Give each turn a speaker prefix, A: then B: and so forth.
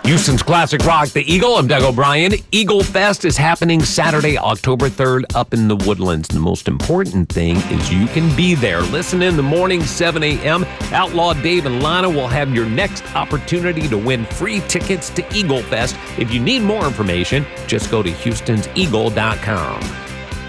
A: Houston's classic rock, The Eagle. I'm Doug O'Brien. Eagle Fest is happening Saturday, October 3rd, up in the Woodlands. The most important thing is you can be there. Listen in the morning, 7 a.m. Outlaw Dave and Lana will have your next opportunity to win free tickets to Eagle Fest. If you need more information, just go to HoustonsEagle.com.